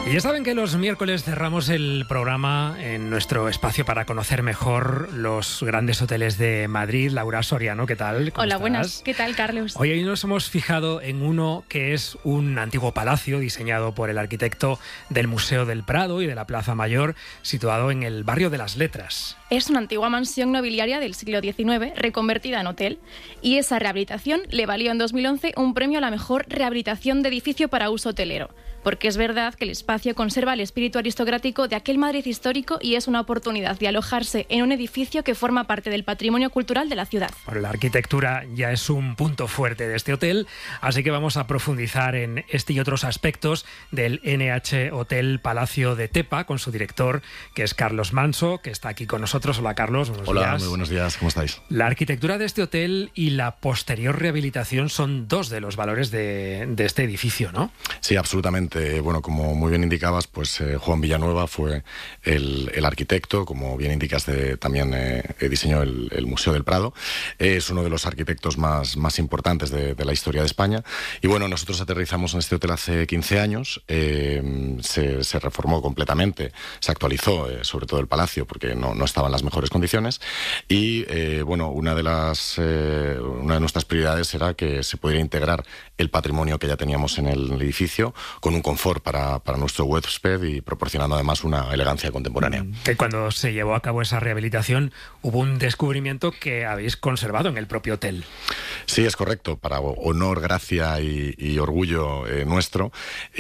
Y ya saben que los miércoles cerramos el programa en nuestro espacio para conocer mejor los grandes hoteles de Madrid. Laura Soriano, ¿qué tal? Hola, buenas. ¿Qué tal, Carlos? Hoy nos hemos fijado en uno que es un antiguo palacio diseñado por el arquitecto del Museo del Prado y de la Plaza Mayor, situado en el barrio de las Letras. Es una antigua mansión nobiliaria del siglo XIX reconvertida en hotel, y esa rehabilitación le valió en 2011 un premio a la mejor rehabilitación de edificio para uso hotelero. Porque es verdad que el espacio conserva el espíritu aristocrático de aquel Madrid histórico y es una oportunidad de alojarse en un edificio que forma parte del patrimonio cultural de la ciudad. Bueno, la arquitectura ya es un punto fuerte de este hotel, así que vamos a profundizar en este y otros aspectos del NH Hotel Palacio de Tepa con su director, que es Carlos Manso, que está aquí con nosotros. Hola, Carlos, buenos días. Hola, muy buenos días, ¿cómo estáis? La arquitectura de este hotel y la posterior rehabilitación son dos de los valores de este edificio, ¿no? Sí, absolutamente. Bueno, como muy bien indicabas, pues Juan Villanueva fue el arquitecto, como bien indicas, también diseñó el Museo del Prado. Es uno de los arquitectos más importantes de la historia de España. Y bueno, nosotros aterrizamos en este hotel hace 15 años, se reformó completamente, se actualizó, sobre todo el palacio, porque no estaba en las mejores condiciones. Y bueno, una de nuestras prioridades era que se pudiera integrar el patrimonio que ya teníamos en el edificio con un confort para nuestro huésped y proporcionando además una elegancia contemporánea. Que cuando se llevó a cabo esa rehabilitación hubo un descubrimiento que habéis conservado en el propio hotel. Sí, es correcto. Para honor, gracia y orgullo nuestro,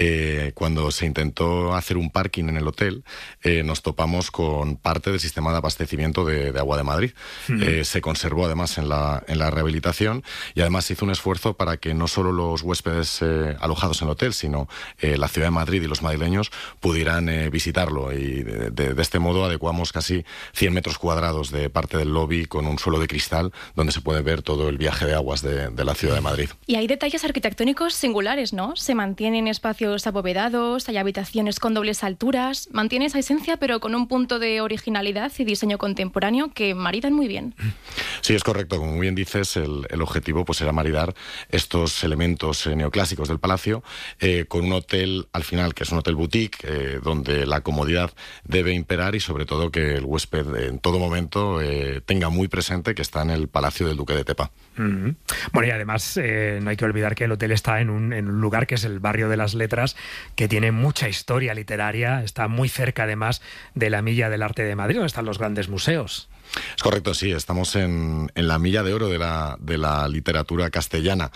cuando se intentó hacer un parking en el hotel, nos topamos con parte del sistema de abastecimiento de agua de Madrid. Se conservó además en la rehabilitación y además se hizo un esfuerzo para que no solo los huéspedes alojados en el hotel, sino la ciudad de Madrid y los madrileños pudieran visitarlo, y de este modo adecuamos casi 100 metros cuadrados de parte del lobby con un suelo de cristal donde se puede ver todo el viaje de aguas de la ciudad de Madrid. Y hay detalles arquitectónicos singulares, ¿no? Se mantienen espacios abovedados, hay habitaciones con dobles alturas, mantiene esa esencia pero con un punto de originalidad y diseño contemporáneo que maridan muy bien. Sí, es correcto. Como bien dices, el objetivo pues era maridar estos elementos neoclásicos del palacio con un hotel, al final, que es un hotel boutique, donde la comodidad debe imperar y sobre todo que el huésped en todo momento tenga muy presente que está en el Palacio del Duque de Tepa. Bueno, y además no hay que olvidar que el hotel está en un lugar que es el barrio de las Letras, que tiene mucha historia literaria, está muy cerca además de la Milla del Arte de Madrid, donde están los grandes museos. Es correcto, sí, estamos en la milla de oro de la literatura castellana.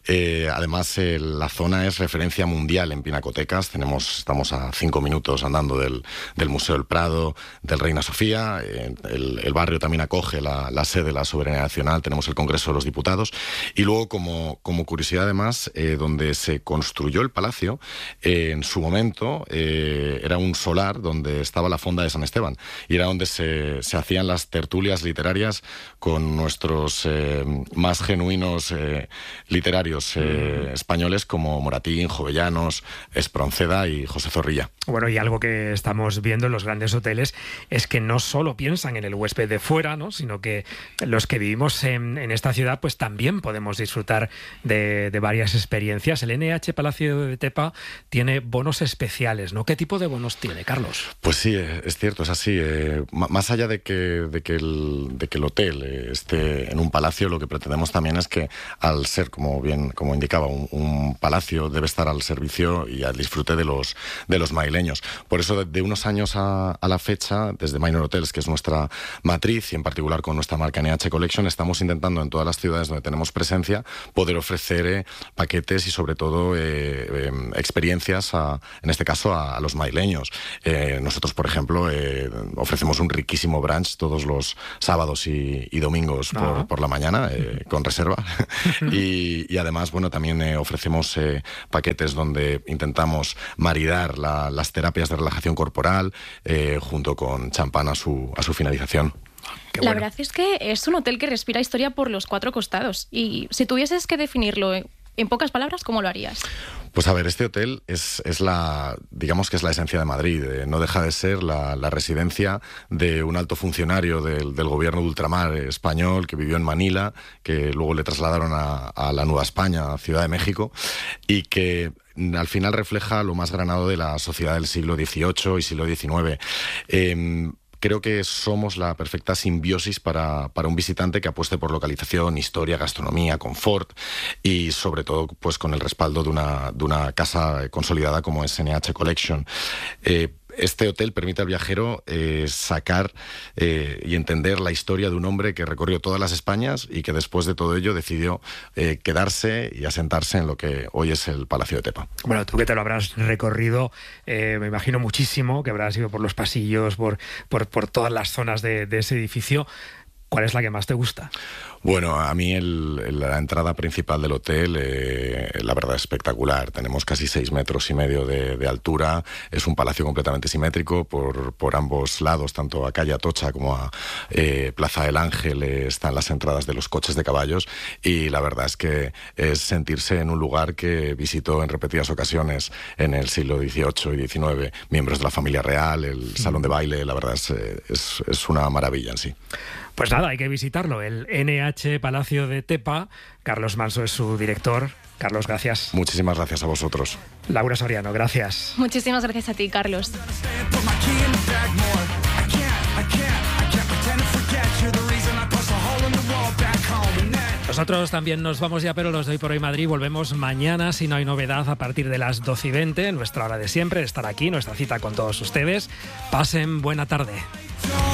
Además, la zona es referencia mundial en pinacotecas. Estamos a 5 minutos andando del Museo del Prado, del Reina Sofía. El barrio también acoge la sede de la Soberanía Nacional, tenemos el Congreso de los Diputados. Y luego, como curiosidad además, donde se construyó el palacio, en su momento era un solar donde estaba la fonda de San Esteban, y era donde se hacían las tertulias literarias con nuestros más genuinos literarios españoles como Moratín, Jovellanos, Espronceda y José Zorrilla. Bueno, y algo que estamos viendo en los grandes hoteles es que no solo piensan en el huésped de fuera, ¿no?, sino que los que vivimos en esta ciudad pues también podemos disfrutar de varias experiencias. El NH Palacio de Tepa tiene bonos especiales, ¿no? ¿Qué tipo de bonos tiene, Carlos? Pues sí, es cierto, es así. Más allá de que el hotel esté en un palacio, lo que pretendemos también es que, al ser, como indicaba, un palacio, debe estar al servicio y al disfrute de los madrileños. Por eso, de unos años a la fecha, desde Minor Hotels, que es nuestra matriz, y en particular con nuestra marca NH Collection, estamos intentando en todas las ciudades donde tenemos presencia poder ofrecer paquetes y sobre todo experiencias, en este caso a los madrileños. Nosotros, por ejemplo, ofrecemos un riquísimo brunch todos los sábados y domingos por la mañana, con reserva. y además, bueno, también ofrecemos paquetes donde intentamos maridar las terapias de relajación corporal junto con champán a su finalización. La verdad es que es un hotel que respira historia por los 4 costados. Y si tuvieses que definirlo en pocas palabras, ¿cómo lo harías? Pues a ver, este hotel digamos que es la esencia de Madrid. No deja de ser la residencia de un alto funcionario del gobierno de ultramar español que vivió en Manila, que luego le trasladaron a la Nueva España, Ciudad de México, y que al final refleja lo más granado de la sociedad del siglo XVIII y siglo XIX. Creo que somos la perfecta simbiosis para un visitante que apueste por localización, historia, gastronomía, confort y sobre todo pues con el respaldo de una casa consolidada como es NH Collection. Este hotel permite al viajero sacar y entender la historia de un hombre que recorrió todas las Españas y que después de todo ello decidió quedarse y asentarse en lo que hoy es el Palacio de Tepa. Bueno, tú que te lo habrás recorrido, me imagino muchísimo, que habrás ido por los pasillos, por todas las zonas de ese edificio. ¿Cuál es la que más te gusta? Bueno, a mí la entrada principal del hotel, la verdad, es espectacular. Tenemos casi 6,5 metros de altura. Es un palacio completamente simétrico por ambos lados, tanto a calle Atocha como a Plaza del Ángel. Están las entradas de los coches de caballos y la verdad es que es sentirse en un lugar que visitó en repetidas ocasiones en el siglo XVIII y XIX miembros de la familia real, el salón de baile. La verdad es una maravilla en sí. Pues nada, hay que visitarlo, el NH Palacio de Tepa. Carlos Manso es su director. Carlos, gracias. Muchísimas gracias a vosotros. Laura Soriano, gracias. Muchísimas gracias a ti, Carlos. Nosotros también nos vamos ya, pero los doy por hoy Madrid. Volvemos mañana, si no hay novedad, a partir de las 12:20, nuestra hora de siempre, estar aquí, nuestra cita con todos ustedes. Pasen buena tarde.